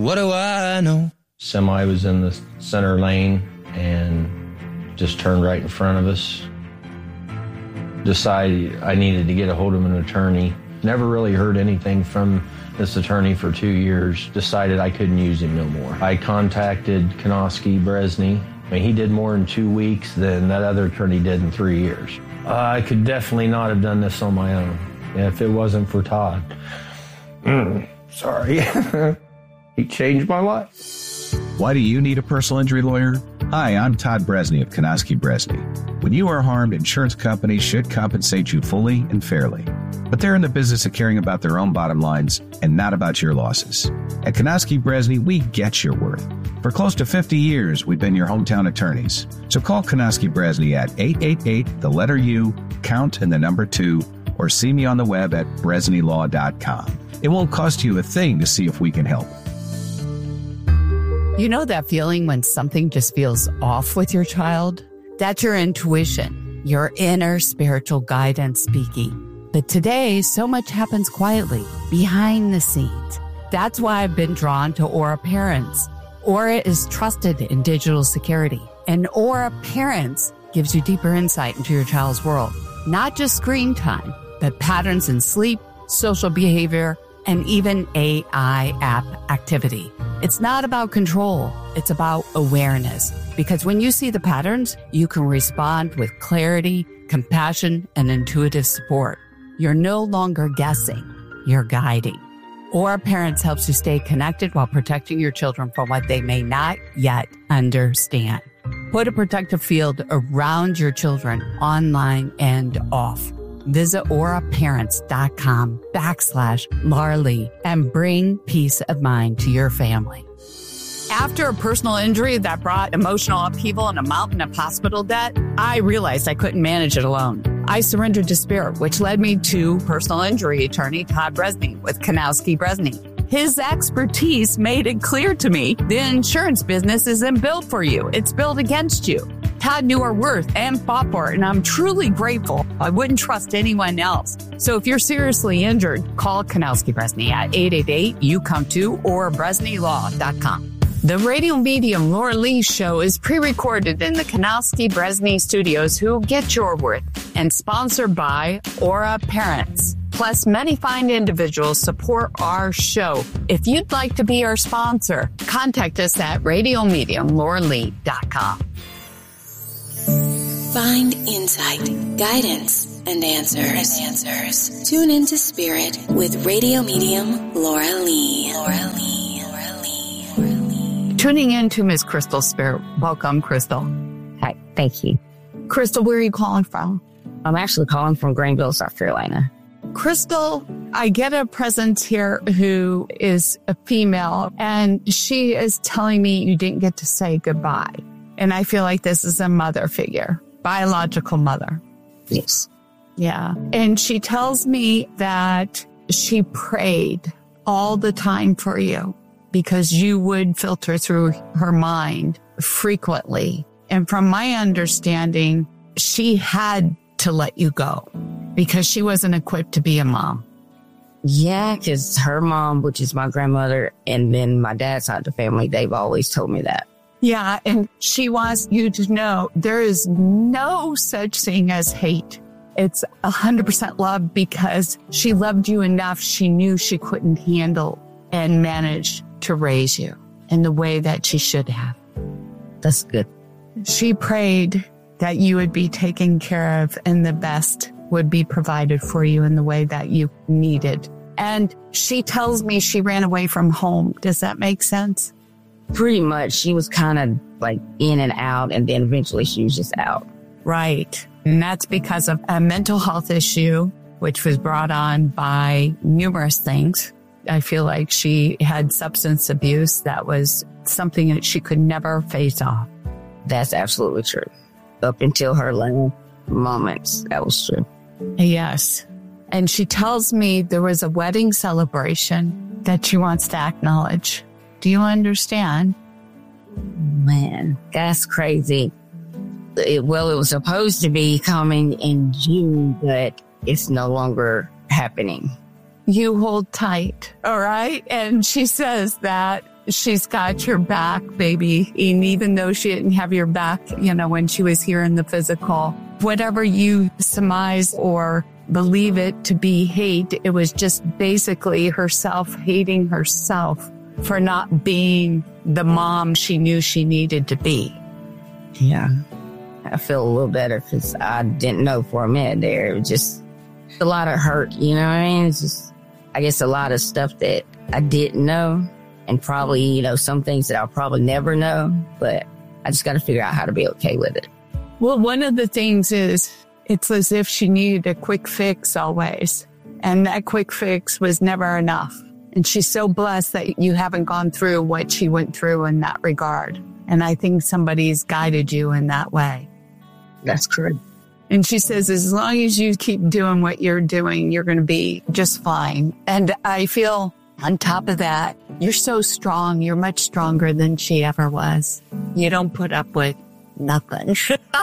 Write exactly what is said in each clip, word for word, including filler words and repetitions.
what do I know? Semi was in the center lane and just turned right in front of us. Decided I needed to get a hold of an attorney. Never really heard anything from this attorney for two years. Decided I couldn't use him no more. I contacted Konoski Bresney. I mean, he did more in two weeks than that other attorney did in three years. Uh, I could definitely not have done this on my own if it wasn't for Todd. Mm, sorry. He changed my life. Why do you need a personal injury lawyer? Hi, I'm Todd Bresney of Konoski Bresney. When you are harmed, insurance companies should compensate you fully and fairly. But they're in the business of caring about their own bottom lines and not about your losses. At Konoski Bresney, we get your worth. For close to fifty years, we've been your hometown attorneys. So call Konoski Bresney at eight eight eight, the letter U, count and the number two, or see me on the web at bresney law dot com. It won't cost you a thing to see if we can help. You know that feeling when something just feels off with your child? That's your intuition, your inner spiritual guidance speaking. But today, so much happens quietly, behind the scenes. That's why I've been drawn to Aura Parents. Aura is trusted in digital security, and Aura Parents gives you deeper insight into your child's world. Not just screen time, but patterns in sleep, social behavior, and even A I app activity. It's not about control. It's about awareness. Because when you see the patterns, you can respond with clarity, compassion, and intuitive support. You're no longer guessing. You're guiding. Aura Parents helps you stay connected while protecting your children from what they may not yet understand. Put a protective field around your children online and off. Visit auraparents.com backslash Larlee and bring peace of mind to your family. After a personal injury that brought emotional upheaval and a mountain of hospital debt, I realized I couldn't manage it alone. I surrendered to spirit, which led me to personal injury attorney Todd Bresney with Konoski Bresney. His expertise made it clear to me the insurance business isn't built for you. It's built against you. Todd knew our worth and fought for it, and I'm truly grateful. I wouldn't trust anyone else. So if you're seriously injured, call Konoski Bresney at eight eight eight, you come to, or bresney law dot com. The radio medium Laura Lee show is pre-recorded in the Konoski Bresney studios, who get your worth, and sponsored by Aura Parents. Plus, many fine individuals support our show. If you'd like to be our sponsor, contact us at radio medium laura lee dot com. Find insight, guidance, and answers. And answers. Tune into Spirit with radio medium Laura Lee. Laura Lee. Laura Lee. Laura Lee. Tuning in to Miss Crystal Spirit. Welcome, Crystal. Hi, thank you. Crystal, where are you calling from? I'm actually calling from Greenville, South Carolina. Crystal, I get a presence here who is a female, and she is telling me you didn't get to say goodbye. And I feel like this is a mother figure, biological mother. Yes. Yeah. And she tells me that she prayed all the time for you because you would filter through her mind frequently. And from my understanding, she had to let you go because she wasn't equipped to be a mom. Yeah, because her mom, which is my grandmother, and then my dad's side of the family, they've always told me that. Yeah, and she wants you to know there is no such thing as hate. It's one hundred percent love because she loved you enough. She knew she couldn't handle and manage to raise you in the way that she should have. That's good. She prayed that you would be taken care of and the best would be provided for you in the way that you needed. And she tells me she ran away from home. Does that make sense? Pretty much. She was kind of like in and out, and then eventually she was just out. Right. And that's because of a mental health issue, which was brought on by numerous things. I feel like she had substance abuse. That was something that she could never face off. That's absolutely true. Up until her last moments, that was true. Yes. And she tells me there was a wedding celebration that she wants to acknowledge. Do you understand? Man, that's crazy. It, well, it was supposed to be coming in June, but it's no longer happening. You hold tight, all right? And she says that she's got your back, baby. And even though she didn't have your back, you know, when she was here in the physical, whatever you surmise or believe it to be hate, it was just basically herself hating herself for not being the mom she knew she needed to be. Yeah. I feel a little better because I didn't know for a minute there. It was just a lot of hurt, you know what I mean? It's just, I guess, a lot of stuff that I didn't know, and probably, you know, some things that I'll probably never know, but I just got to figure out how to be okay with it. Well, one of the things is it's as if she needed a quick fix always, and that quick fix was never enough. And she's so blessed that you haven't gone through what she went through in that regard. And I think somebody's guided you in that way. That's correct. And she says, as long as you keep doing what you're doing, you're going to be just fine. And I feel on top of that, you're so strong. You're much stronger than she ever was. You don't put up with nothing.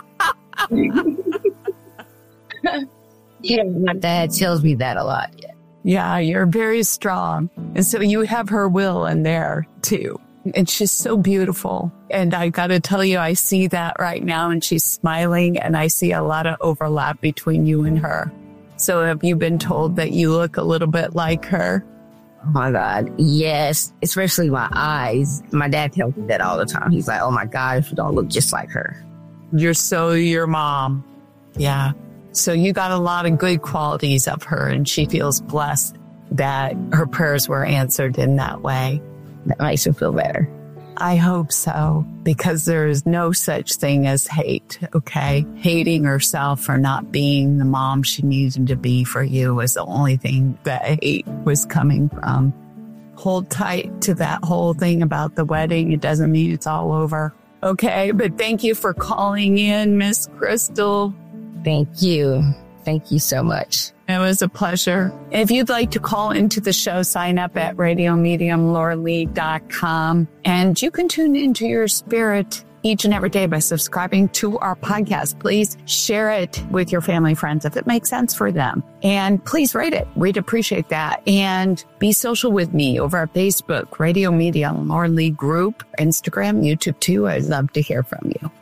Yeah, my dad tells me that a lot. Yeah. Yeah, you're very strong. And so you have her will in there too. And she's so beautiful. And I got to tell you, I see that right now, and she's smiling, and I see a lot of overlap between you and her. So have you been told that you look a little bit like her? Oh my God. Yes. Especially my eyes. My dad tells me that all the time. He's like, oh my God, if you don't look just like her. You're so your mom. Yeah. So you got a lot of good qualities of her, and she feels blessed that her prayers were answered in that way. That makes her feel better. I hope so, because there is no such thing as hate, okay? Hating herself for not being the mom she needed to be for you was the only thing that hate was coming from. Hold tight to that whole thing about the wedding. It doesn't mean it's all over, okay? But thank you for calling in, Miss Crystal. Thank you. Thank you so much. It was a pleasure. If you'd like to call into the show, sign up at radio medium laura lee dot com. And you can tune into your spirit each and every day by subscribing to our podcast. Please share it with your family, friends, if it makes sense for them. And please rate it. We'd appreciate that. And be social with me over at Facebook, Radio Medium, Laura Lee Group, Instagram, YouTube too. I'd love to hear from you.